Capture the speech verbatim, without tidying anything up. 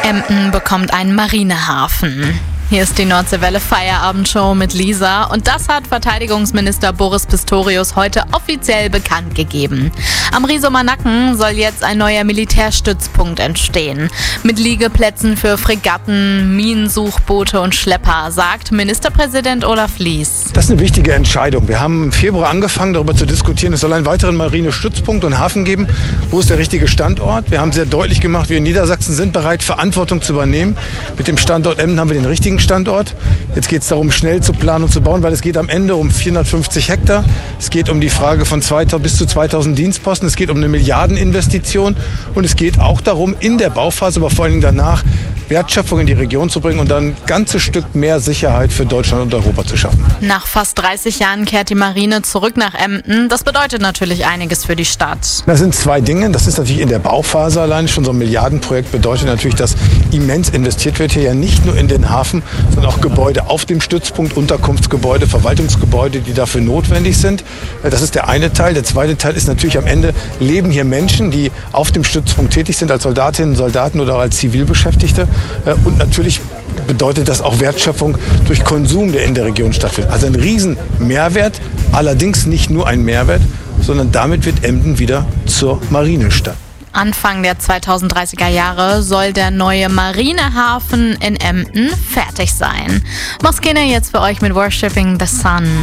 Emden bekommt einen Marinehafen. Hier ist die Nordseewelle Feierabendshow mit Lisa und das hat Verteidigungsminister Boris Pistorius heute offiziell bekannt gegeben. Am Riesumer Nacken soll jetzt ein neuer Militärstützpunkt entstehen. Mit Liegeplätzen für Fregatten, Minensuchboote und Schlepper, sagt Ministerpräsident Olaf Lies. Das ist eine wichtige Entscheidung. Wir haben im Februar angefangen, darüber zu diskutieren. Es soll einen weiteren Marinestützpunkt und Hafen geben. Wo ist der richtige Standort? Wir haben sehr deutlich gemacht, wir in Niedersachsen sind bereit, Verantwortung zu übernehmen. Mit dem Standort Emden haben wir den richtigen Standort. Jetzt geht es darum, schnell zu planen und zu bauen, weil es geht am Ende um vierhundertfünfzig Hektar. Es geht um die Frage von zweitausend bis zu zweitausend Dienstposten. Es geht um eine Milliardeninvestition. Und es geht auch darum, in der Bauphase, aber vor allem danach, Wertschöpfung in die Region zu bringen und dann ein ganzes Stück mehr Sicherheit für Deutschland und Europa zu schaffen. Nach fast dreißig Jahren kehrt die Marine zurück nach Emden. Das bedeutet natürlich einiges für die Stadt. Das sind zwei Dinge. Das ist natürlich in der Bauphase allein schon so ein Milliardenprojekt, bedeutet natürlich, dass immens investiert wird hier ja nicht nur in den Hafen, sondern auch Gebäude auf dem Stützpunkt, Unterkunftsgebäude, Verwaltungsgebäude, die dafür notwendig sind. Das ist der eine Teil. Der zweite Teil ist natürlich am Ende, leben hier Menschen, die auf dem Stützpunkt tätig sind, als Soldatinnen, Soldaten oder auch als Zivilbeschäftigte. Und natürlich bedeutet das auch Wertschöpfung durch Konsum, der in der Region stattfindet. Also ein riesen Mehrwert, allerdings nicht nur ein Mehrwert, sondern damit wird Emden wieder zur Marinestadt. Anfang der zweitausenddreißiger Jahre soll der neue Marinehafen in Emden fertig sein. Moskene jetzt für euch mit Worshipping the Sun.